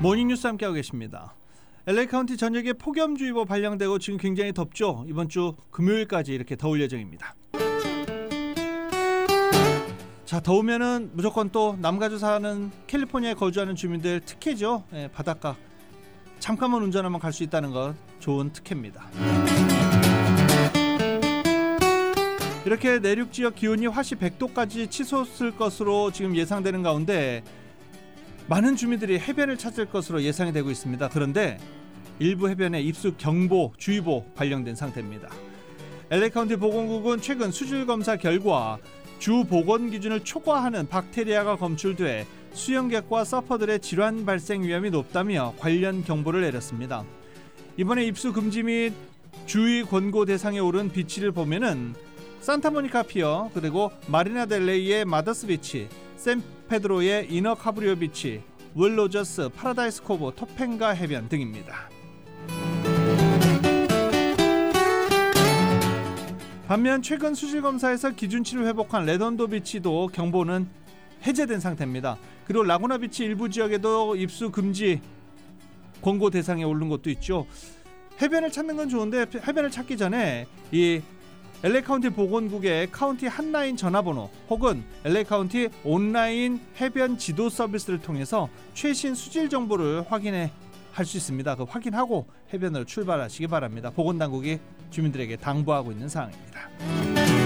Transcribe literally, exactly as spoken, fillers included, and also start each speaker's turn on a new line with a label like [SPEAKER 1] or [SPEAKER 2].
[SPEAKER 1] 모닝뉴스 함께하고 계십니다. 엘에이 카운티 전역에 폭염주의보 발령되고 지금 굉장히 덥죠. 이번 주 금요일까지 이렇게 더울 예정입니다. 자, 더우면은 무조건 또 남가주 사는 캘리포니아에 거주하는 주민들 특혜죠. 예, 바닷가 잠깐만 운전하면 갈 수 있다는 것 좋은 특혜입니다. 이렇게 내륙 지역 기온이 화씨 백 도까지 치솟을 것으로 지금 예상되는 가운데 많은 주민들이 해변을 찾을 것으로 예상이 되고 있습니다. 그런데 일부 해변에 입수 경보, 주의보 발령된 상태입니다. 엘에이 카운티 보건국은 최근 수질 검사 결과 주 보건 기준을 초과하는 박테리아가 검출돼 수영객과 서퍼들의 질환 발생 위험이 높다며 관련 경보를 내렸습니다. 이번에 입수 금지 및 주의 권고 대상에 오른 비치를 보면은 산타모니카 피어, 그리고 마리나 델레이의 마더스 비치, 샌페드로의 이너 카브리오 비치, 윌로저스, 파라다이스 코브, 토펜가 해변 등입니다. 반면 최근 수질검사에서 기준치를 회복한 레던도 비치도 경보는 해제된 상태입니다. 그리고 라구나 비치 일부 지역에도 입수 금지 권고 대상에 오른 곳도 있죠. 해변을 찾는 건 좋은데 해변을 찾기 전에 이 엘에이 카운티 보건국의 카운티 핫라인 전화번호 혹은 엘에이 카운티 온라인 해변 지도 서비스를 통해서 최신 수질 정보를 확인해 할 수 있습니다. 그 확인하고 해변으로 출발하시기 바랍니다. 보건당국이 주민들에게 당부하고 있는 사항입니다.